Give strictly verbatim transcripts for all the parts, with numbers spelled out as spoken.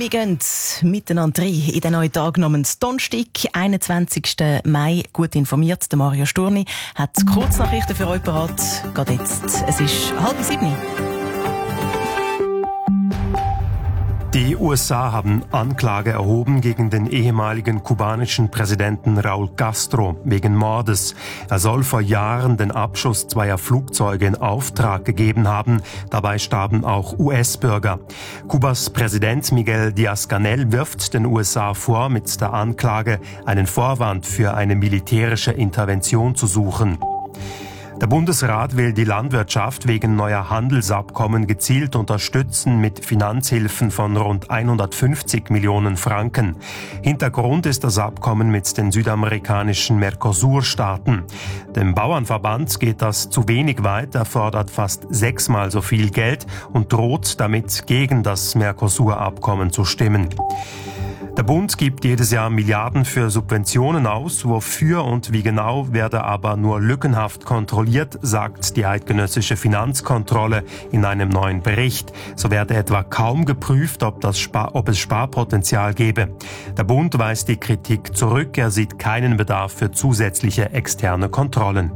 Wir gehen miteinander rein in den neuen Tag namens Donnerstag, einundzwanzigsten Mai. Gut informiert, der Mario Sturni hat Kurznachrichten für euch parat. Geht jetzt. Es ist halb sieben. Die U S A haben Anklage erhoben gegen den ehemaligen kubanischen Präsidenten Raúl Castro wegen Mordes. Er soll vor Jahren den Abschuss zweier Flugzeuge in Auftrag gegeben haben. Dabei starben auch U S-Bürger. Kubas Präsident Miguel Díaz-Canel wirft den U S A vor, mit der Anklage einen Vorwand für eine militärische Intervention zu suchen. Der Bundesrat will die Landwirtschaft wegen neuer Handelsabkommen gezielt unterstützen mit Finanzhilfen von rund hundertfünfzig Millionen Franken. Hintergrund ist das Abkommen mit den südamerikanischen Mercosur-Staaten. Dem Bauernverband geht das zu wenig weit, er fordert fast sechsmal so viel Geld und droht damit gegen das Mercosur-Abkommen zu stimmen. Der Bund gibt jedes Jahr Milliarden für Subventionen aus. Wofür und wie genau werde aber nur lückenhaft kontrolliert, sagt die eidgenössische Finanzkontrolle in einem neuen Bericht. So werde etwa kaum geprüft, ob, das Spar- ob es Sparpotenzial gebe. Der Bund weist die Kritik zurück. Er sieht keinen Bedarf für zusätzliche externe Kontrollen.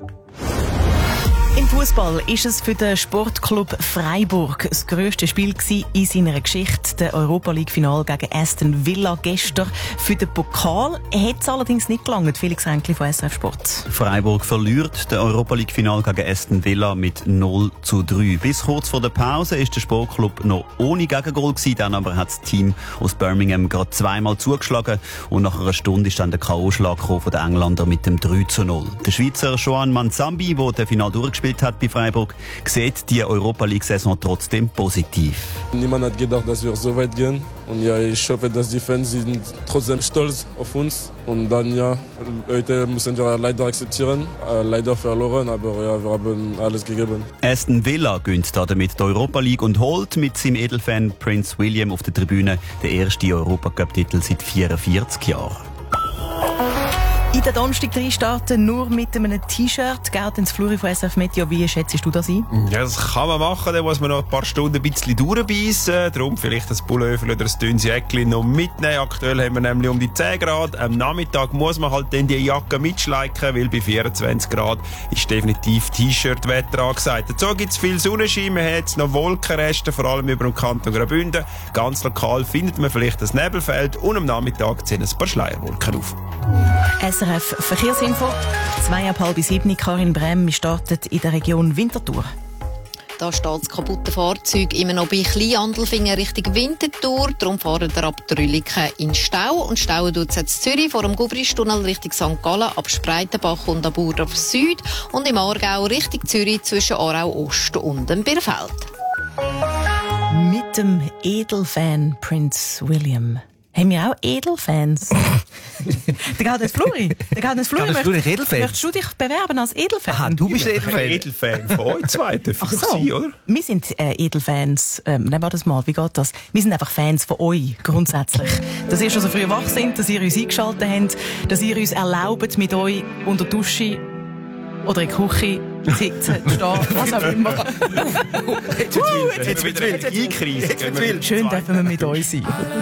Im Fußball ist es für den Sportclub Freiburg das grösste Spiel in seiner Geschichte. Der Europa League Final gegen Aston Villa gestern. Für den Pokal hat es allerdings nicht gelangt. Felix Ränkli von S R F Sport. Freiburg verliert den Europa League Final gegen Aston Villa mit null zu drei. Bis kurz vor der Pause ist der Sportclub noch ohne Gegengol gewesen. Dann aber hat das Team aus Birmingham gerade zweimal zugeschlagen. Und nach einer Stunde ist dann der K O-Schlag von den Engländern mit dem drei zu null. Der Schweizer Joan Manzambi, der das Final durchgespielt hat bei Freiburg, sieht die Europa League-Saison trotzdem positiv. Niemand hat gedacht, dass wir so weit gehen. Und ja, ich hoffe, dass die Fans sind trotzdem stolz auf uns. Und dann, ja, heute müssen wir leider akzeptieren. Äh, leider verloren, aber ja, wir haben alles gegeben. Aston Villa gönnt damit die Europa League und holt mit seinem Edelfan Prince William auf der Tribüne den ersten Europacup-Titel seit vierundvierzig Jahren. In den Donnerstag drei starten nur mit einem T-Shirt. Geld ins Fluri von S R F Meteo. Wie schätzt du das ein? Ja, das kann man machen. Da muss man noch ein paar Stunden ein bisschen durchbeissen. Darum vielleicht das Pullover oder das dünnes Jäckchen noch mitnehmen. Aktuell haben wir nämlich um die zehn Grad. Am Nachmittag muss man halt dann die Jacke mitschleichen, weil bei vierundzwanzig Grad ist definitiv T-Shirt-Wetter angesagt. Dazu gibt es viel Sonnenschein. Man hat jetzt noch Wolkenreste, vor allem über dem Kanton Graubünden. Ganz lokal findet man vielleicht das Nebelfeld und am Nachmittag ziehen ein paar Schleierwolken auf. S R F Verkehrsinfo. Zwei ab halb sieben. Karin Brem startet in der Region Winterthur. Da steht das kaputte Fahrzeug immer noch bei Kleinandelfingen Richtung Winterthur. Darum fahren wir ab Drülliken in Stau. Und stauen tut es jetzt Zürich vor dem Gubristunnel Richtung Sankt Gallen ab Spreitenbach und ab Burdorf Süd. Und im Aargau Richtung Zürich zwischen Aarau Ost und dem Birfeld. Mit dem Edelfan Prince William. Haben wir auch Edelfans? Der geht ins Fluri. Der geht ins Fluri. Geht ins Fluri, Edelfan? Möchtest du dich bewerben als Edelfan? Aha, du bist Edelfan. Edelfan von euch zwei, darf Ach ich so. sein, oder? Wir sind äh, Edelfans. Ähm, nehmen wir das mal. Wie geht das? Wir sind einfach Fans von euch, grundsätzlich. Dass ihr schon so früh wach sind, dass ihr uns eingeschaltet habt, dass ihr uns erlaubt, mit euch unter der Dusche oder in der Küche sitzen, stehen, was auch immer. Jetzt wird es wild. Jetzt wird es wild. Schön dürfen wir mit euch sein.